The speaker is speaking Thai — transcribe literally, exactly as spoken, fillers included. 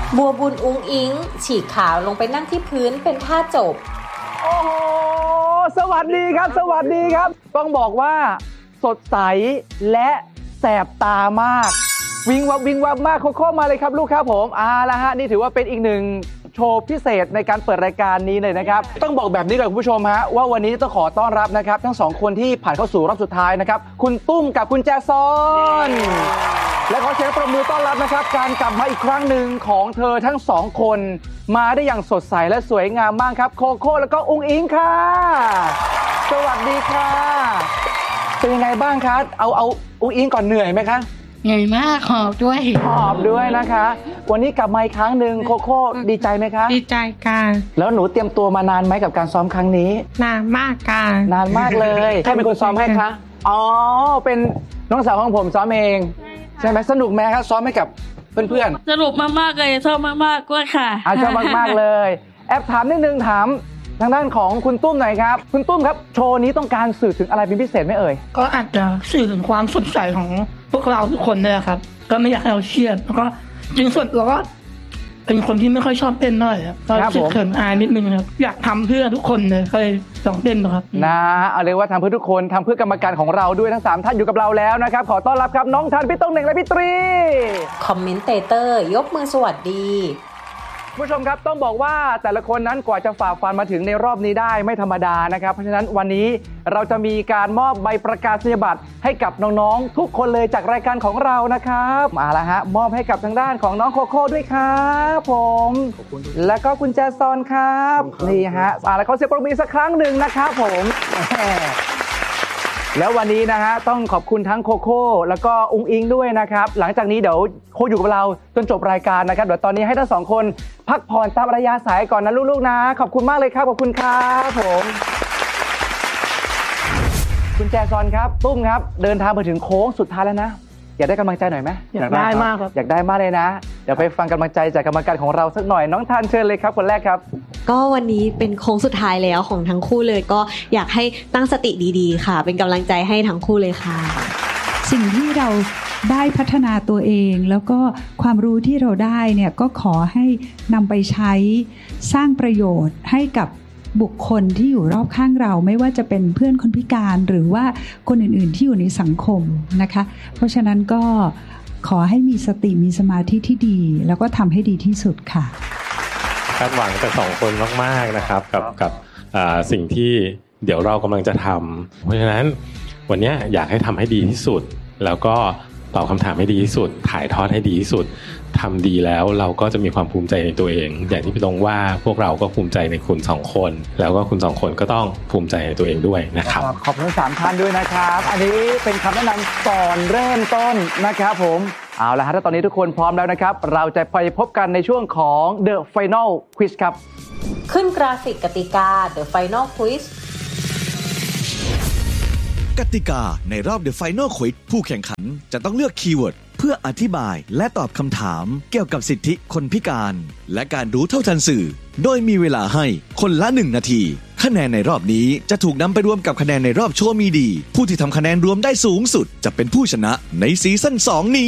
บัวบุญอุ๊งอิ๊งฉีกขาลงไปนั่งที่พื้นเป็นท่าจบโอ้โหสวัสดีครับสวัสดีครับต้องบอกว่าสดใสและแสบตามากวิงวับวิงวับมากโคโค่มาเลยครับลูกครับผมอ่าละฮะนี่ถือว่าเป็นอีกหนึ่งโชว์พิเศษในการเปิดรายการนี้เลยนะครับต้องบอกแบบนี้กับคุณผู้ชมฮะว่าวันนี้ต้องขอต้อนรับนะครับทั้งสองคนที่ผ่านเข้าสู่รอบสุดท้ายนะครับคุณตุ้มกับคุณแจซอนและขอเสียงปรบมือต้อนรับนะครับการกลับมาอีกครั้งหนึ่งของเธอทั้งสองคนมาได้อย่างสดใสและสวยงามมากครับโคโค่แล้วก็อุ๊งอิ๊งค่ะสวัสดีค่ะเป็นยังไงบ้างคะเอาเอาอุ๊งอิ๊งก่อนเหนื่อยไหมคะเหนื่อยมากหอบด้วยหอบด้วยนะคะวันนี้กลับมาอีกครั้งหนึ่งโคโค่ดีใจไหมคะดีใจค่ะแล้วหนูเตรียมตัวมานานไหมกับการซ้อมครั้งนี้นานมากค่ะนานมากเลยใครเป็นคนซ้อมให้คะอ๋อเป็นน้องสาวของผมซ้อมเองใช่ไหมสนุกไหมครับซ้อมให้กับเพื่อนๆสนุกมากๆเลยชอบมากๆก็ค่ะอาชอบมากๆเลยแอบถามนิดนึงถามทางด้านของคุณตุ้มหน่อยครับคุณตุ้มครับโชว์นี้ต้องการสื่อถึงอะไรเป็นพิเศษไหมเอ่ยก็อาจจะสื่อถึงความสดใสของพวกเราทุกคนเลยครับก็ไม่อยากให้เราเครียดแล้วก็จริงส่วนเราก็เป็นคนที่ไม่ค่อยชอบเต้นหน่อยครับก็รู้สึกเขินอายนิดนึงครับอยากทำเพื่อทุกคนเลยเคยลองเต้นนะครับนะเอาเลยว่าทำเพื่อทุกคนทำเพื่อกรรมการของเราด้วยทั้งสามท่านอยู่กับเราแล้วนะครับขอต้อนรับครับน้องทันพี่ต้องเหน่งและพี่ตรีคอมเมนเตเตอร์ยกมือสวัสดีผู้ชมครับต้องบอกว่าแต่ละคนนั้นกว่าจะฝ่าฟันมาถึงในรอบนี้ได้ไม่ธรรมดานะครับเพราะฉะนั้นวันนี้เราจะมีการมอบใบประกาศนียบัตรให้กับน้องๆทุกคนเลยจากรายการของเรานะครับมาแล้วฮะมอบให้กับทางด้านของน้องโคโค่ด้วยครับผมและก็คุณแจซอนครับนี่ฮะอ่าแล้วขอเสียงปรบมือสักครั้งหนึ่งนะครับผมแล้ววันนี้นะฮะต้องขอบคุณทั้งโคโค่แล้วก็อุ๊งอิ๊งด้วยนะครับหลังจากนี้เดี๋ยวโคอยู่กับเราจนจบรายการนะครับเดี๋ยวตอนนี้ให้ทั้งสองคนพักผ่อนตามระยะสายก่อนนะลูกๆนะขอบคุณมากเลยครับขอบคุณครับผมคุณแจซอนครับตุ้มครับเดินทางมาถึงโค้งสุดท้ายแล้วนะอยากได้กำลังใจหน่อยไหมอยากได้มากครับอยากได้มากเลยนะเดี๋ยวไปฟังกำลังใจจากกรรมการของเราสักหน่อยน้องทันเชิญเลยครับคนแรกครับก็วันนี้เป็นโค้งสุดท้ายแล้วของทั้งคู่เลยก็อยากให้ตั้งสติดีๆค่ะเป็นกำลังใจให้ทั้งคู่เลยค่ะสิ่งที่เราได้พัฒนาตัวเองแล้วก็ความรู้ที่เราได้เนี่ยก็ขอให้นำไปใช้สร้างประโยชน์ให้กับบุคคลที่อยู่รอบข้างเราไม่ว่าจะเป็นเพื่อนคนพิการหรือว่าคนอื่นๆที่อยู่ในสังคมนะคะเพราะฉะนั้นก็ขอให้มีสติมีสมาธิที่ดีแล้วก็ทำให้ดีที่สุดค่ะคาดหวังจากสองคนมากๆนะครับกับกับสิ่งที่เดี๋ยวเรากำลังจะทำเพราะฉะนั้นวันนี้อยากให้ทำให้ดีที่สุดแล้วก็ตอบคำถามให้ดีที่สุดถ่ายทอดให้ดีที่สุดทำดีแล้วเราก็จะมีความภูมิใจในตัวเองอย่างที่พี่ตรงว่าพวกเราก็ภูมิใจในคุณสองคนแล้วก็คุณสองคนก็ต้องภูมิใจในตัวเองด้วยนะครับขอบคุณสามท่านด้วยนะครับอันนี้เป็นคำแนะนำก่อนเริ่มต้นนะครับผมเอาละฮะถ้าตอนนี้ทุกคนพร้อมแล้วนะครับเราจะไปพบกันในช่วงของ The Final Quiz ครับขึ้นกราฟิกกติกา The Final Quiz กติกาในรอบ The Final Quiz ผู้แข่งขันจะต้องเลือกคีย์เวิร์ดเพื่ออธิบายและตอบคำถามเกี่ยวกับสิทธิคนพิการและการรู้เท่าทันสื่อโดยมีเวลาให้คนละหนึ่งนาทีคะแนนในรอบนี้จะถูกนำไปรวมกับคะแนนในรอบโชว์มีดีผู้ที่ทำคะแนนรวมได้สูงสุดจะเป็นผู้ชนะในซีซั่นสองนี้